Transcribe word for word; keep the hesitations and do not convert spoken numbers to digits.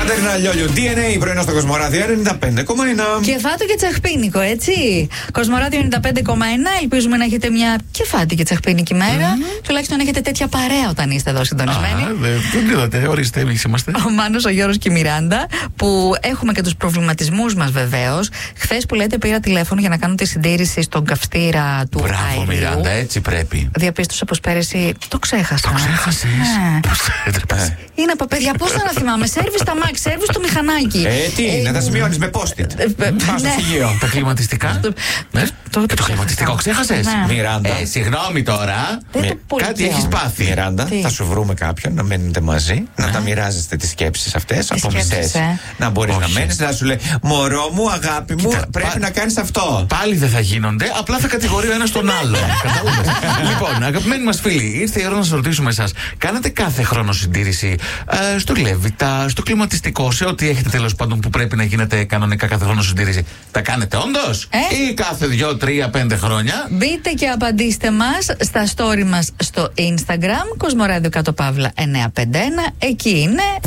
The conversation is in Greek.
Κατερίνα Λιόλιου, ντι εν έι πρωινό στο Κοσμοράδιο ενενήντα πέντε κόμμα ένα. Κεφάτο και τσαχπίνικο, έτσι. Κοσμοράδιο ενενήντα πέντε κόμμα ένα. Ελπίζουμε να έχετε μια κεφάτη και τσαχπίνικη μέρα. Mm-hmm. Τουλάχιστον να έχετε τέτοια παρέα όταν είστε εδώ συντονισμένοι. Α, δεν είδατε, ορίστε, εμείς είμαστε. Ο Μάνος, ο Γιώργος και η Μιράντα, που έχουμε και τους προβληματισμούς μας βεβαίως. Χθες που λέτε πήρα τηλέφωνο για να κάνω τη συντήρηση στον καυστήρα του αερίου. Μπράβο, Μιράντα, έτσι πρέπει. Διαπίστωσα πως πέρυσι το ξέχασα. Το ξέχασες. Ναι. Πώς θα έτρεπες. Είναι από παιδιά, πώς θα να θυμάμαι. Σέρβις τα μάξι, σέρβις το μηχανάκι. Ε, τι, ε, να τα σημειώνεις με post-it. Πας στο ψυγείο. Τα κλιματιστικά. Ναι. Το, και το κλιματιστικό ξέχασες. Ναι. Μιράντα. Ε, συγγνώμη τώρα. Κάτι έχεις πάθει. Μιράντα, θα σου βρούμε κάποιον να μένετε μαζί, να τα μοιράζεστε τις σκέψεις αυτές από μισές. Ε. Να μπορείς να μένεις, να σου λέει μωρό μου, αγάπη μου, Κοίτα, πρέπει πα... να κάνεις αυτό. Πάλι δεν θα γίνονται, απλά θα κατηγορεί ο ένας τον άλλον. Κατάλαβες. Λοιπόν, αγαπημένοι μας φίλοι, ήρθε η ώρα να σας ρωτήσουμε εσάς. Κάνατε κάθε χρόνο συντήρηση ε, στο Λέβητα, στο κλιματιστικό, σε ό,τι έχετε τέλος πάντων που πρέπει να γίνεται κανονικά κάθε χρόνο συντήρηση. Τα κάνετε όντως ε? ή κάθε δύο, τρία, πέντε χρόνια? Μπείτε και απαντήστε μας στα story μας στο Instagram, Κοσμοράδιο κάτω παύλα εννιακόσια πενήντα ένα. Εκεί είναι.